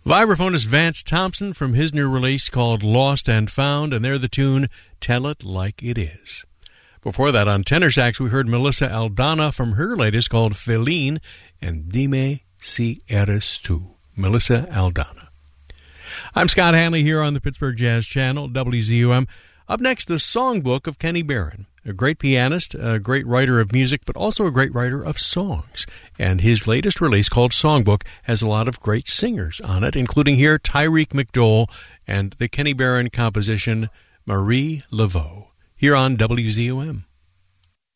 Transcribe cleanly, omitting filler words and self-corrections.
Vibraphonist Vance Thompson from his new release called Lost and Found, and they're the tune Tell It Like It Is. Before that, on tenor sax, we heard Melissa Aldana from her latest called Feline and Dime Si Eres Tu. Melissa Aldana. I'm Scott Hanley here on the Pittsburgh Jazz Channel, WZUM. Up next, the Songbook of Kenny Barron, a great pianist, a great writer of music, but also a great writer of songs. And his latest release, called Songbook, has a lot of great singers on it, including here Tyreek McDowell and the Kenny Barron composition Marie Laveau, here on WZUM.